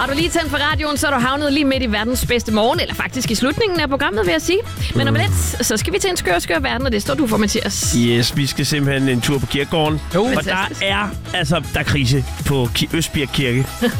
Har du lige tændt for radioen, så er du havnet lige midt i verdens bedste morgen, eller faktisk i slutningen af programmet, vil jeg sige. Men om lidt, så skal vi til en skør verden, og det står du for, Mathias. Yes, vi skal simpelthen en tur på kirkegården. Og der er krise på Østbirk Kirke.